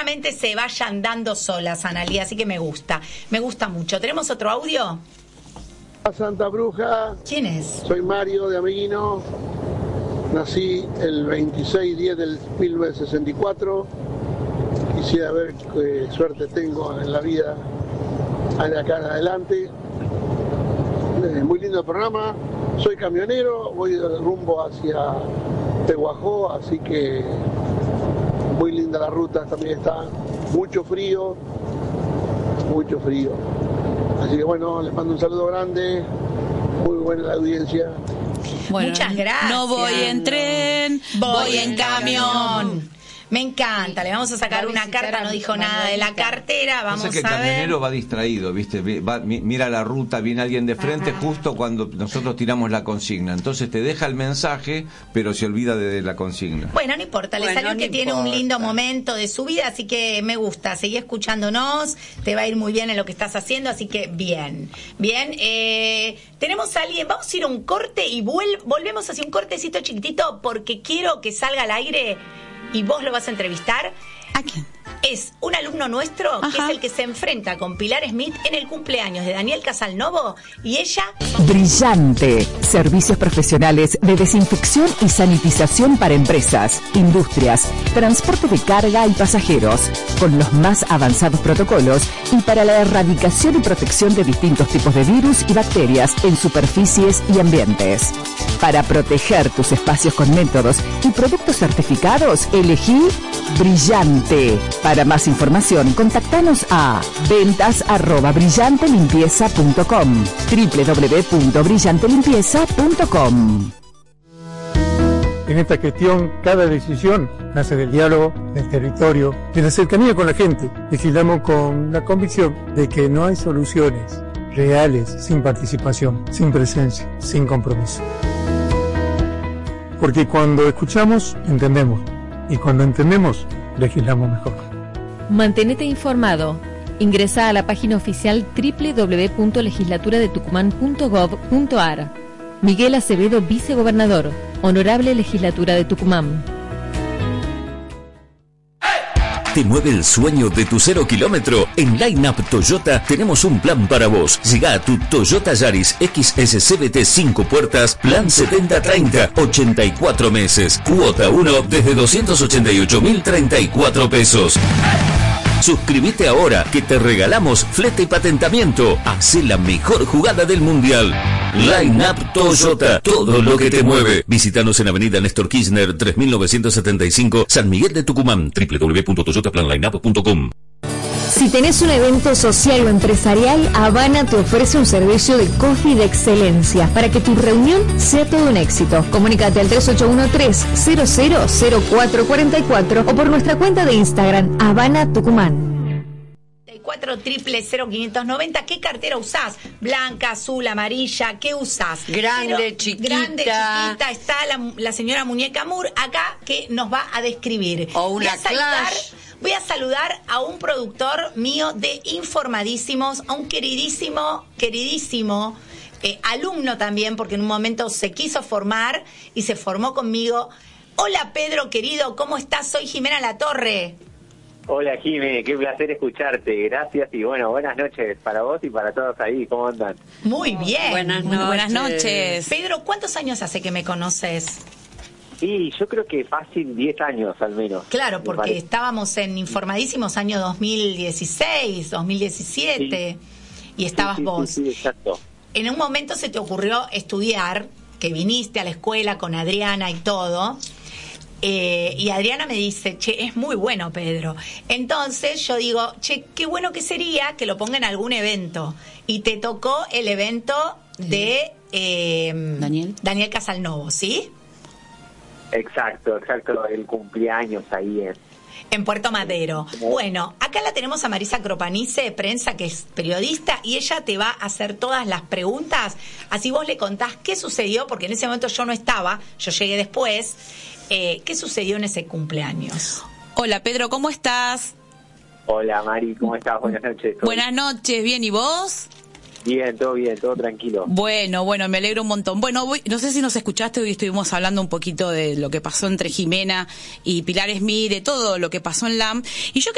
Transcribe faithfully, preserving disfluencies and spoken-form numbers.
seguramente se vayan dando solas, Analía, así que me gusta, me gusta mucho. ¿Tenemos otro audio? Santa Bruja. ¿Quién es? Soy Mario de Ameguino. Nací el veintiséis diez del mil novecientos sesenta y cuatro. Quisiera ver qué suerte tengo en la vida de acá en adelante. Eh, muy lindo el programa. Soy camionero, voy de rumbo hacia Tehuajó, así que muy linda la ruta, también está mucho frío, mucho frío. Así que bueno, les mando un saludo grande, muy buena la audiencia. Bueno, muchas gracias. No voy en tren, voy, voy en camión. camión. Me encanta, le vamos a sacar una carta, no dijo nada de la cartera, vamos no sé que a el camionero ver. va distraído, ¿viste? Va, mira la ruta, viene alguien de frente ah. justo cuando nosotros tiramos la consigna. Entonces te deja el mensaje, pero se olvida de la consigna. Bueno, no importa, le bueno, salió no que importa. Tiene un lindo momento de su vida, así que me gusta. Seguí escuchándonos, te va a ir muy bien en lo que estás haciendo, así que bien. Bien, eh, tenemos a alguien, vamos a ir a un corte y vuel- volvemos hacia un cortecito chiquitito porque quiero que salga al aire. Y vos lo vas a entrevistar. ¿A quién? Es un alumno nuestro Ajá. que es el que se enfrenta con Pilar Smith en el cumpleaños de Daniel Casalnovo y ella... Brillante. Servicios profesionales de desinfección y sanitización para empresas, industrias, transporte de carga y pasajeros, con los más avanzados protocolos y para la erradicación y protección de distintos tipos de virus y bacterias en superficies y ambientes. Para proteger tus espacios con métodos y productos certificados, elegí Brillante. Para más información, contactanos a ventas arroba brillante limpieza punto com, doble u doble u doble u punto brillante limpieza punto com. En esta gestión, cada decisión nace del diálogo, del territorio, de la cercanía con la gente. Legislamos con la convicción de que no hay soluciones reales sin participación, sin presencia, sin compromiso. Porque cuando escuchamos, entendemos. Y cuando entendemos, legislamos mejor. Mantenete informado. Ingresa a la página oficial doble u doble u doble u punto legislatura de tucumán punto gov punto ar. Miguel Acevedo, vicegobernador. Honorable Legislatura de Tucumán. ¿Te mueve el sueño de tu cero kilómetro? En Line Up Toyota tenemos un plan para vos. Llega a tu Toyota Yaris X S C V T cinco puertas, plan setenta treinta, ochenta y cuatro meses. Cuota uno desde doscientos ochenta y ocho mil treinta y cuatro pesos. Suscríbete ahora que te regalamos flete y patentamiento. Hacé la mejor jugada del mundial. Line Up Toyota, todo lo que te mueve. Visítanos en Avenida Néstor Kirchner tres mil novecientos setenta y cinco, San Miguel de Tucumán. doble u doble u doble u punto toyota plan line up punto com. Si tenés un evento social o empresarial, Habana te ofrece un servicio de coffee de excelencia para que tu reunión sea todo un éxito. Comunícate al tres ocho uno tres, cero cero cero cuatro cuatro cuatro o por nuestra cuenta de Instagram, Habana Tucumán. cuatro triple cero quinientos noventa. ¿Qué cartera usás? Blanca, azul, amarilla, ¿qué usás? Grande, Pero, chiquita. Grande, chiquita. Está la, la señora Muñeca Moore acá que nos va a describir. O una Clash. Voy a saludar a un productor mío de Informadísimos, a un queridísimo, queridísimo eh, alumno también, porque en un momento se quiso formar y se formó conmigo. Hola Pedro, querido, ¿cómo estás? Soy Jimena Latorre. Hola Jimé, qué placer escucharte, gracias y bueno, buenas noches para vos y para todos ahí, ¿cómo andan? Muy bien. Buenas noches. Buenas noches. Pedro, ¿cuántos años hace que me conoces? Sí, yo creo que fácil diez años al menos. Claro, porque estábamos en Informadísimos año dos mil dieciséis, dos mil diecisiete, sí. Y estabas sí, sí, vos. Sí, sí, exacto. En un momento se te ocurrió estudiar, que viniste a la escuela con Adriana y todo, eh, y Adriana me dice, che, es muy bueno Pedro. Entonces yo digo, che, qué bueno que sería que lo ponga en algún evento. Y te tocó el evento de eh, Daniel. Daniel Casalnovo, ¿sí? Exacto, exacto, el cumpleaños ahí es. En Puerto Madero. Bueno, acá la tenemos a Marisa Cropanice de prensa, que es periodista, y ella te va a hacer todas las preguntas. Así vos le contás qué sucedió, porque en ese momento yo no estaba, yo llegué después. Eh, ¿Qué sucedió en ese cumpleaños? Hola Pedro, ¿cómo estás? Hola Mari, ¿cómo estás? Buenas noches. Buenas noches, bien, ¿y vos? Bien, todo bien, todo tranquilo. Bueno, bueno, me alegro un montón. Bueno, voy, no sé si nos escuchaste, hoy estuvimos hablando un poquito de lo que pasó entre Jimena y Pilar Smith, de todo lo que pasó en L A M. Y yo